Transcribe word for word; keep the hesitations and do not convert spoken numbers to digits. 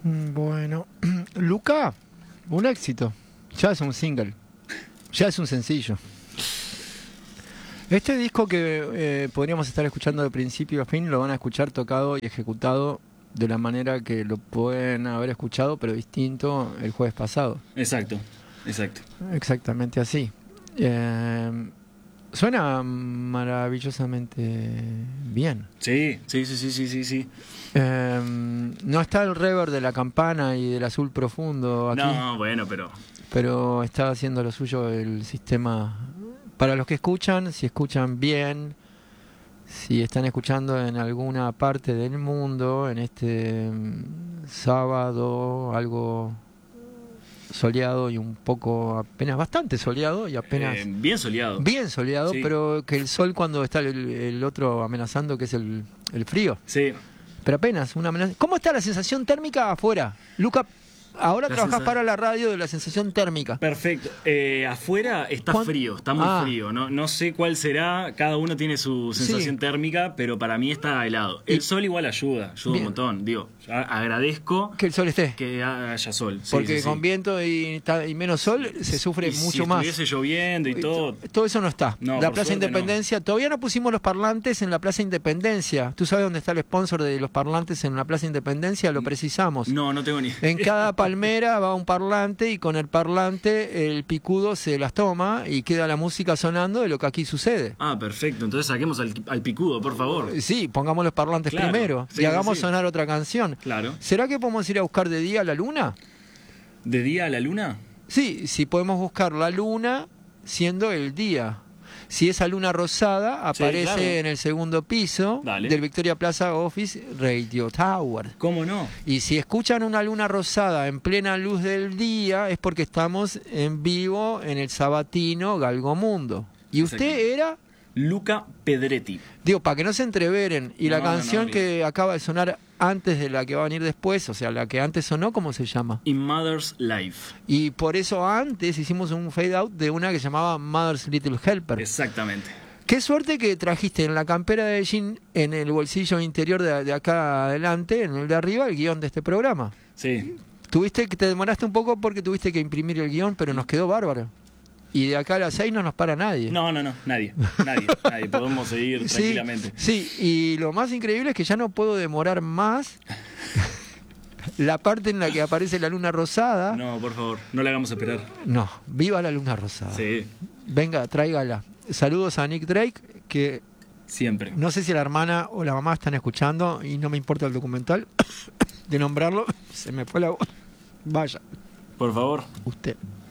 Bueno, Luca, un éxito. Ya es un single. Ya es un sencillo. Este disco que eh, podríamos estar escuchando de principio a fin, lo van a escuchar tocado y ejecutado de la manera que lo pueden haber escuchado, pero distinto el jueves pasado. Exacto, exacto. Exactamente así. Eh, suena maravillosamente bien. Sí, sí, sí, sí, sí, sí, sí. Eh, no está el reverb de la campana y del azul profundo aquí. No, bueno, pero... Pero está haciendo lo suyo el sistema. Para los que escuchan, si escuchan bien, si están escuchando en alguna parte del mundo, en este mm, sábado, algo soleado y un poco, apenas bastante soleado y apenas... Eh, bien soleado. Bien soleado, Sí. pero que el sol cuando está el, el otro amenazando, que es el, el frío. Sí. Pero apenas una amenaza. ¿Cómo está la sensación térmica afuera? Luca, ahora La trabajás sensa- para la radio de la sensación térmica. Perfecto. Eh, afuera está ¿Cuán- frío, está muy Ah. frío. No, no sé cuál será, cada uno tiene su sensación Sí. térmica, pero para mí está helado. El Y- sol igual ayuda, ayuda Bien. un montón. Digo, a- agradezco Que el sol esté. que haya sol. Sí, Porque sí, sí. con viento y, ta- y menos sol se sufre Y mucho si más. estuviese lloviendo y todo. Todo eso no está. No, la por Plaza suerte Independencia, todavía no pusimos los parlantes en la Plaza Independencia. ¿Tú sabes dónde está el sponsor de los parlantes en la Plaza Independencia? Lo precisamos. No, no tengo ni En cada palmera va un parlante y con el parlante el picudo se las toma y queda la música sonando de lo que aquí sucede. Ah, perfecto. Entonces saquemos al, al picudo, por favor. Sí, pongamos los parlantes Claro. primero Sí, y sí, hagamos sí. sonar otra canción. Claro. ¿Será que podemos ir a buscar de día la luna? ¿De día a la luna? Sí, si podemos buscar la luna siendo el día. Si esa luna rosada Sí, aparece claro. en el segundo piso Dale. del Victoria Plaza Office Radio Tower. ¿Cómo no? Y si escuchan una luna rosada en plena luz del día es porque estamos en vivo en el sabatino Galgomundo. ¿Y usted Exacto. era? Luca Pedretti. Digo, para que no se entreveren. Y la No, no, canción no, que acaba de sonar antes de la que va a venir después, o sea, la que antes sonó, ¿cómo se llama? In Mother's Life. Y por eso antes hicimos un fade out de una que se llamaba Mother's Little Helper. Exactamente. Qué suerte que trajiste en la campera de jean, en el bolsillo interior de, de acá adelante, en el de arriba, el guión de este programa. Sí. Tuviste que te demoraste un poco porque tuviste que imprimir el guión, pero nos quedó bárbaro. Y de acá a las seis no nos para nadie. No, no, no, nadie, nadie, nadie. Podemos seguir Sí, tranquilamente. sí, y lo más increíble es que ya no puedo demorar más la parte en la que aparece la luna rosada. No, por favor, no la hagamos esperar. No, viva la luna rosada. Sí, Venga, tráigala. Saludos a Nick Drake, que siempre. no sé si la hermana o la mamá están escuchando y no me importa el documental de nombrarlo. Se me fue la voz. Vaya, Por favor. usted.